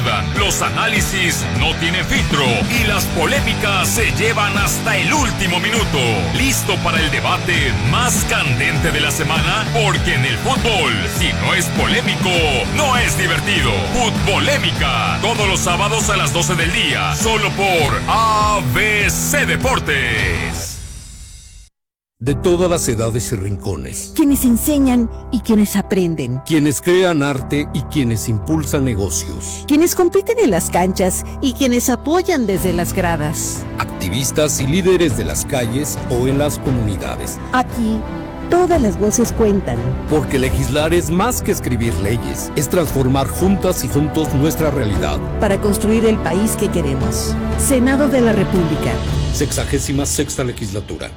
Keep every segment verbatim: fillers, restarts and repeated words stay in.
importan, los análisis no tienen filtro y las polémicas se llevan hasta el último minuto. ¿Listo para el debate más candente de la semana? Porque en el fútbol, si no es polémico, no es divertido. Futbolémica, todos los sábados a las doce del día, solo por A B C Deportes. De todas las edades y rincones. Quienes enseñan y quienes aprenden. Quienes crean arte y quienes impulsan negocios. Quienes compiten en las canchas y quienes apoyan desde las gradas. Activistas y líderes de las calles o en las comunidades. Aquí, todas las voces cuentan. Porque legislar es más que escribir leyes. Es transformar juntas y juntos nuestra realidad. Para construir el país que queremos. Senado de la República. Sexagésima sexta legislatura.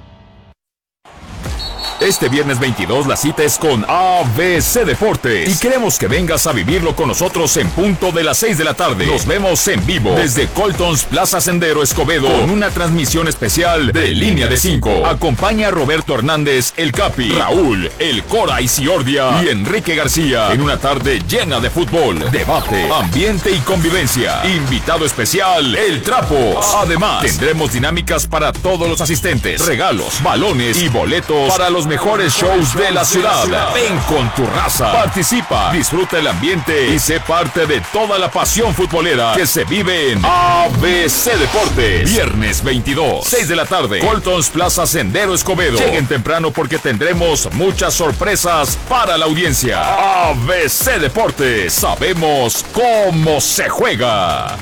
Este viernes veintidós la cita es con A B C Deportes y queremos que vengas a vivirlo con nosotros en punto de las seis de la tarde. Nos vemos en vivo desde Coltons Plaza Sendero Escobedo con una transmisión especial de Línea de cinco. Acompaña a Roberto Hernández, el Capi, Raúl, el Cora y Ciordia y Enrique García en una tarde llena de fútbol, debate, ambiente y convivencia. Invitado especial, El Trapos. Además, tendremos dinámicas para todos los asistentes, regalos, balones y boletos para los mejores shows de la ciudad. Ven con tu raza, participa, disfruta el ambiente y sé parte de toda la pasión futbolera que se vive en A B C Deportes. Viernes veintidós, seis de la tarde, Coltons Plaza Sendero Escobedo. Lleguen temprano porque tendremos muchas sorpresas para la audiencia. A B C Deportes, sabemos cómo se juega.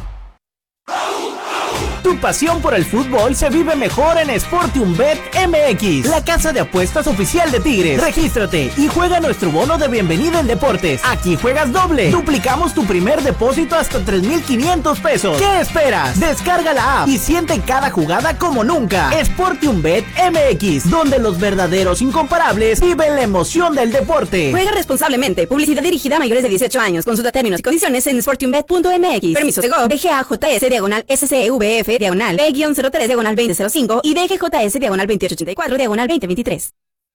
Tu pasión por el fútbol se vive mejor en SportiumBet M X, la casa de apuestas oficial de Tigres. Regístrate y juega nuestro bono de bienvenida en deportes. Aquí juegas doble. Duplicamos tu primer depósito hasta tres mil quinientos pesos. ¿Qué esperas? Descarga la app y siente cada jugada como nunca. SportiumBet M X, donde los verdaderos incomparables viven la emoción del deporte. Juega responsablemente. Publicidad dirigida a mayores de dieciocho años. Consulta términos y condiciones en sportiumbet punto m x. Permiso de Go. D G A J S diagonal S C V F diagonal B cero tres diagonal veinte cero cinco y D G J S diagonal veintiocho ochenta y cuatro diagonal veinte veintitrés.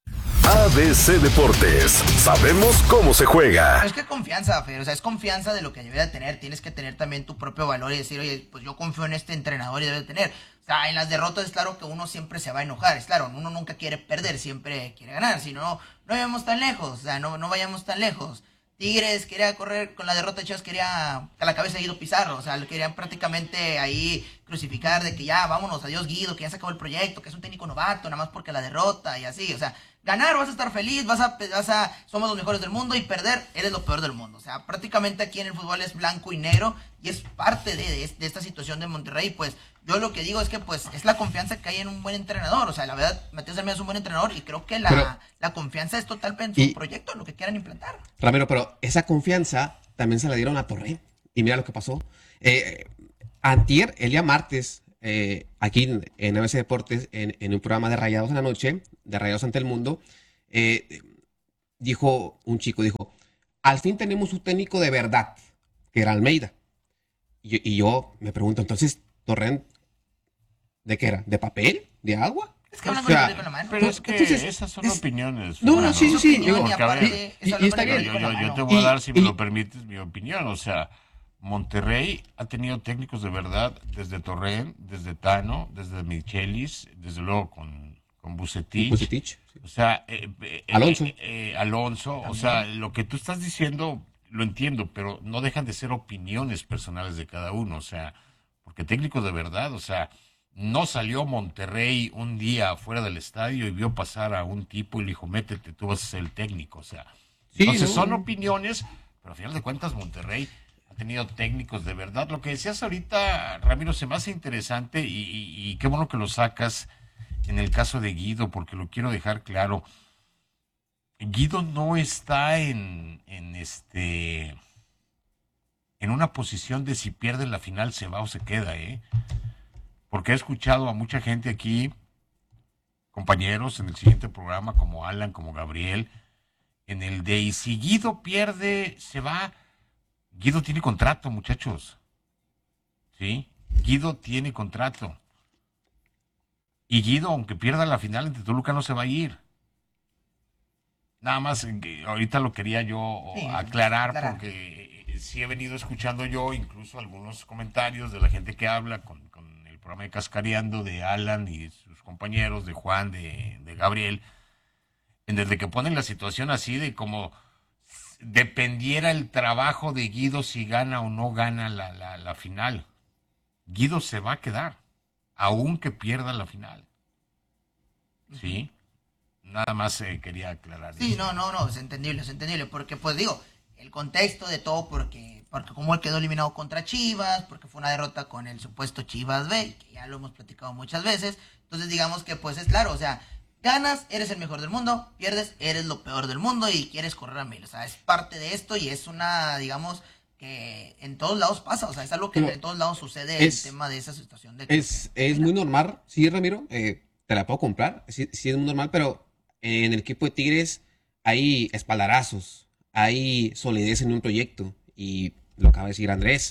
A B C Deportes, sabemos cómo se juega. Es que confianza, Fer, o sea, es confianza de lo que debe de tener. Tienes que tener también tu propio valor y decir, oye, pues yo confío en este entrenador y debe de tener. O sea, en las derrotas es claro que uno siempre se va a enojar, es claro, uno nunca quiere perder, siempre quiere ganar. Si no, no vayamos tan lejos, o sea, no, no vayamos tan lejos. Tigres quería correr con la derrota de Chivas, quería a la cabeza de Guido Pizarro, o sea, lo querían prácticamente ahí crucificar de que ya, vámonos, adiós Guido, que ya se acabó el proyecto, que es un técnico novato, nada más porque la derrota y así, o sea, ganar vas a estar feliz, vas a, vas a, somos los mejores del mundo y perder, eres lo peor del mundo, o sea, prácticamente aquí en el fútbol es blanco y negro y es parte de, de, de esta situación de Monterrey, pues, yo lo que digo es que pues es la confianza que hay en un buen entrenador, o sea, la verdad, Matías Almeida es un buen entrenador y creo que la, pero, la confianza es total en su y, proyecto, en lo que quieran implantar. Ramiro, pero esa confianza también se la dieron a Torre y mira lo que pasó. Eh, antier, el día martes, eh, aquí en, en A B C Deportes, en, en un programa de Rayados en la noche, de Rayados ante el Mundo, eh, dijo un chico, dijo, al fin tenemos un técnico de verdad, que era Almeida. Y, y yo me pregunto, entonces, Torrent, ¿de qué era? ¿De papel? ¿De agua? Es que o sea, con la mano. Pero es que entonces, esas son es, opiniones. No, no, sí, sí, sí. Digo, y, ver, y, y está bien. Yo, yo, yo te voy y, a dar, si y, me lo permites, mi opinión. O sea, Monterrey ha tenido técnicos de verdad desde Torrent, desde Tano, desde Michelis, desde luego con, con Bucetich. Bucetich. Sí. O sea, eh, eh, Alonso. Eh, eh, Alonso. También. O sea, lo que tú estás diciendo lo entiendo, pero no dejan de ser opiniones personales de cada uno. O sea, porque técnicos de verdad, o sea, no salió Monterrey un día fuera del estadio y vio pasar a un tipo y le dijo, métete, tú vas a ser el técnico. O sea, sí, entonces no. son opiniones, pero al final de cuentas Monterrey ha tenido técnicos de verdad. Lo que decías ahorita, Ramiro, se me hace interesante y, y, y qué bueno que lo sacas en el caso de Guido, porque lo quiero dejar claro. Guido no está en, en este en una posición de si pierde la final se va o se queda, ¿eh? Porque he escuchado a mucha gente aquí, compañeros en el siguiente programa, como Alan, como Gabriel, en el de y si Guido pierde, se va. Guido tiene contrato, muchachos. ¿Sí? Guido tiene contrato. Y Guido, aunque pierda la final entre Toluca, no se va a ir. Nada más, ahorita lo quería yo sí, aclarar, claro. porque eh, sí he venido escuchando yo incluso algunos comentarios de la gente que habla con, con el programa de Cascareando, de Alan y sus compañeros, de Juan, de, de Gabriel, en desde que ponen la situación así de como dependiera el trabajo de Guido si gana o no gana la, la, la final. Guido se va a quedar, aunque pierda la final. ¿Sí? Nada más eh, quería aclarar. Sí, no, no, no, es entendible, es entendible, porque pues digo, el contexto de todo, porque, porque como él quedó eliminado contra Chivas, porque fue una derrota con el supuesto Chivas B, que ya lo hemos platicado muchas veces, entonces digamos que pues es claro, o sea, ganas, eres el mejor del mundo, pierdes, eres lo peor del mundo y quieres correr a mil, o sea, es parte de esto y es una, digamos, que en todos lados pasa, o sea, es algo que Pero en todos lados sucede es- el tema de esa situación de Es, es muy normal, sí, Ramiro, eh, te la puedo comprar, sí, sí es muy normal, pero en el equipo de Tigres hay espaldarazos, hay solidez en un proyecto, y lo acaba de decir Andrés,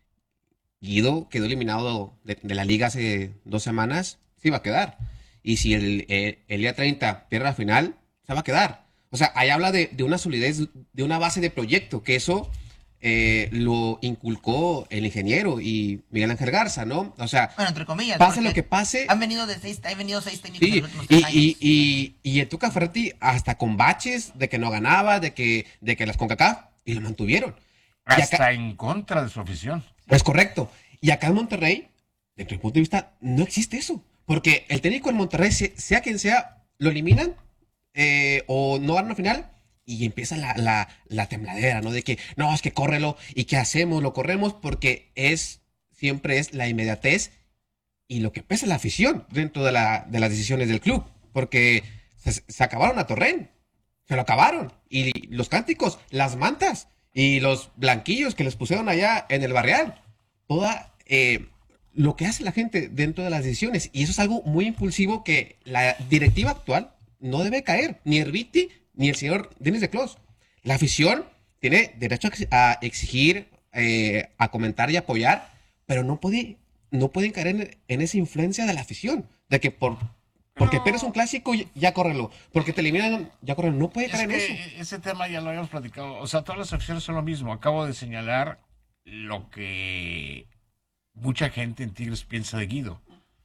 Guido quedó eliminado de, de la liga hace dos semanas, sí va a quedar, y si el, el, el día treinta pierde la final, se va a quedar. O sea, ahí habla de, de una solidez, de una base de proyecto, que eso eh, lo inculcó el ingeniero y Miguel Ángel Garza, ¿no? O sea, Bueno, entre comillas. pase porque lo que pase. Han venido de seis, han venido seis técnicos en Sí, los últimos y, tres años. y, y, y el Tuca Ferretti hasta con baches de que no ganaba, de que, de que las CONCACAF, y lo mantuvieron. Y Hasta acá, en contra de su afición. es correcto. Y acá en Monterrey, desde mi punto de vista, no existe eso. Porque el técnico en Monterrey, se- sea quien sea, lo eliminan eh, o no van a la final y empieza la, la, la tembladera, ¿no? De que, no, es que córrelo y ¿qué hacemos? Lo corremos porque es, siempre es la inmediatez y lo que pesa la afición dentro de, la, de las decisiones del club. Porque se, se acabaron a Torrent, se lo acabaron. Y los cánticos, las mantas y los blanquillos que les pusieron allá en el barrial. Toda eh, lo que hace la gente dentro de las decisiones. Y eso es algo muy impulsivo que la directiva actual no debe caer. Ni Herbiti ni el señor Denis de Clos. La afición tiene derecho a ex- a exigir, eh, a comentar y apoyar, pero no puede, no pueden caer en, en esa influencia de la afición. De que por porque No. pierdes un clásico, ya- ya córrelo. Porque te eliminan, ya córrelo. No puede Es caer en eso. que ese tema ya lo habíamos platicado. O sea, todas las aficiones son lo mismo. Acabo de señalar lo que mucha gente en Tigres piensa de Guido.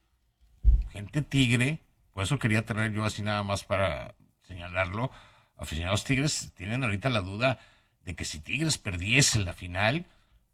Gente tigre, por eso quería traer yo así nada más para señalarlo. Aficionados Tigres tienen ahorita la duda de que si Tigres perdiese la final,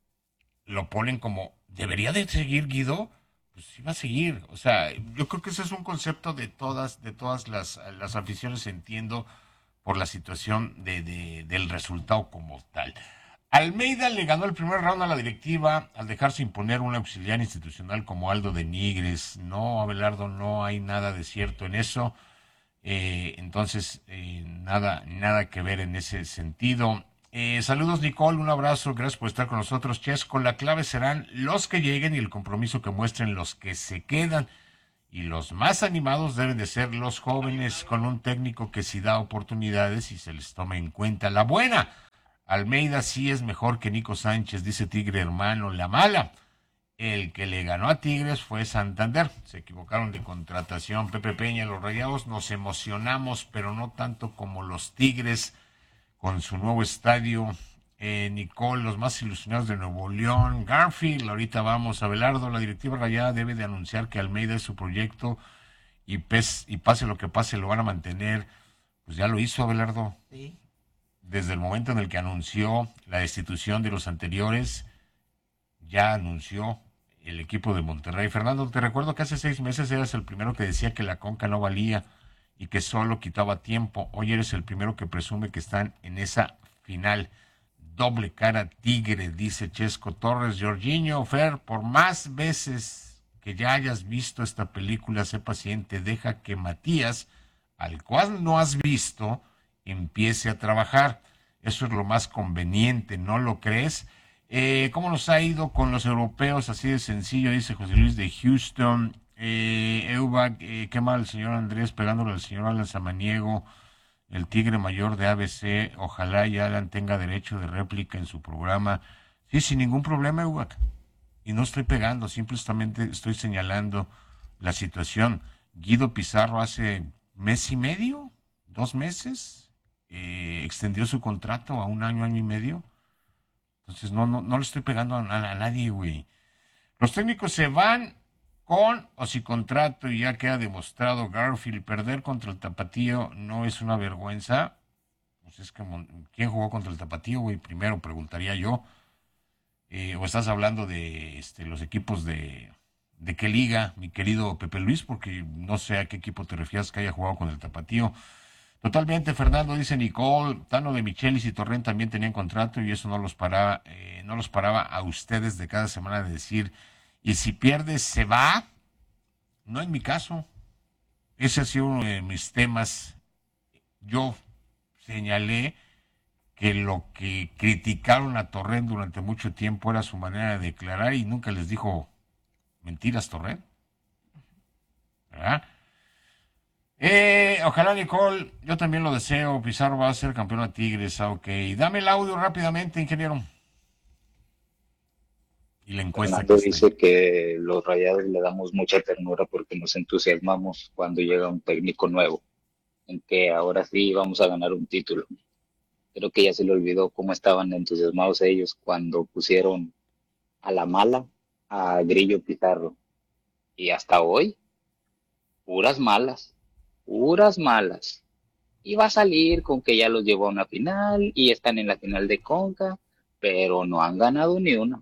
lo ponen como, ¿debería de seguir Guido? Pues sí va a seguir. O sea, yo creo que ese es un concepto de todas, de todas las, las aficiones, entiendo, por la situación de, de- del resultado como tal. Almeida le ganó el primer round a la directiva al dejarse imponer un auxiliar institucional como Aldo de Nigres. No, Abelardo, no hay nada de cierto en eso. Eh, entonces, eh, nada, nada que ver en ese sentido. Eh, saludos, Nicole, un abrazo, gracias por estar con nosotros. Chesco, la clave serán los que lleguen y el compromiso que muestren los que se quedan. Y los más animados deben de ser los jóvenes, con un técnico que sí da oportunidades y se les tome en cuenta. La buena, Almeida sí es mejor que Nico Sánchez, dice Tigre Hermano. La mala, el que le ganó a Tigres fue Santander. Se equivocaron de contratación. Pepe Peña, los Rayados nos emocionamos, pero no tanto como los Tigres con su nuevo estadio. Eh, Nicole, los más ilusionados de Nuevo León. Garfield, ahorita vamos. Abelardo, la directiva rayada debe de anunciar que Almeida es su proyecto y, pes, y pase lo que pase, lo van a mantener. Pues ya lo hizo Abelardo. Sí. Desde el momento en el que anunció la destitución de los anteriores, ya anunció el equipo de Monterrey. Fernando, te recuerdo que hace seis meses eras el primero que decía que la Conca no valía y que solo quitaba tiempo. Hoy eres el primero que presume que están en esa final. Doble cara tigre, dice Chesco Torres. Jorginho, Fer, por más veces que ya hayas visto esta película, sé paciente, deja que Matías, al cual no has visto, empiece a trabajar. Eso es lo más conveniente, ¿no lo crees? Eh, ¿Cómo nos ha ido con los europeos? Así de sencillo, dice José Luis de Houston. Eh, Eubac, eh, qué mal el señor Andrés pegándole al señor Alan Samaniego, el tigre mayor de A B C. Ojalá y Alan tenga derecho de réplica en su programa. Sí, sin ningún problema, Eubac. Y no estoy pegando, simplemente estoy señalando la situación. Guido Pizarro hace mes y medio, dos meses, eh, extendió su contrato a un año, año y medio. Entonces no, no, no le estoy pegando a, a, a nadie, güey. Los técnicos se van con o sin contrato y ya queda demostrado Garfield. Perder contra el Tapatío no es una vergüenza. Pues es que, ¿quién jugó contra el Tapatío, güey? Primero preguntaría yo. Eh, o estás hablando de este, los equipos de, de qué liga, mi querido Pepe Luis, porque no sé a qué equipo te refieres que haya jugado con el Tapatío. Totalmente, Fernando, dice Nicole. Tano de Michelis y Torrent también tenían contrato y eso no los paraba, eh, no los paraba a ustedes de cada semana de decir, y si pierdes se va. No en mi caso. Ese ha sido uno de mis temas. Yo señalé que lo que criticaron a Torrent durante mucho tiempo era su manera de declarar y nunca les dijo mentiras Torrent. ¿Verdad? Eh, ojalá, Nicole, yo también lo deseo. Pizarro va a ser campeón a Tigres. Ah, ok. Dame el audio rápidamente, ingeniero. Y la encuesta. Fernando dice que los Rayados le damos mucha ternura porque nos entusiasmamos cuando llega un técnico nuevo, en que ahora sí vamos a ganar un título. Creo que ya se le olvidó cómo estaban entusiasmados ellos cuando pusieron a la mala a Grillo Pizarro. Y hasta hoy, puras malas, puras malas. Y va a salir con que ya los llevó a una final y están en la final de Conca, pero no han ganado ni una.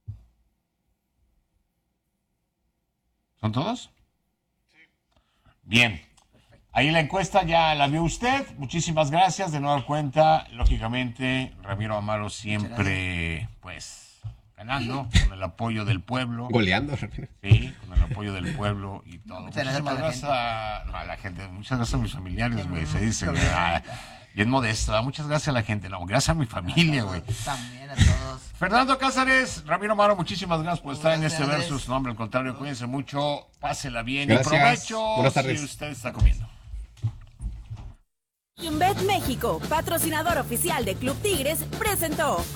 ¿Son todos? Sí. Bien. Ahí la encuesta ya la vio usted. Muchísimas gracias. De nueva cuenta, lógicamente, Ramiro Amaro siempre, pues, ganando, con el apoyo del pueblo. Goleando, Ramiro. Sí, con el apoyo del pueblo y todo. Muchas Muchísimas gracias a, no, a la gente. Muchas gracias a mis familiares, güey. Se dice, güey. Bien modesto. Muchas gracias a la gente. No, gracias a mi familia, güey. También a todos. Fernando Cázares, Ramiro Amaro, muchísimas gracias por estar gracias, en este Versus. No, hombre, al contrario, cuídense mucho. Pásela bien gracias. Y provecho. Buenas tardes. Si usted está comiendo. Bet México, patrocinador oficial de Club Tigres, presentó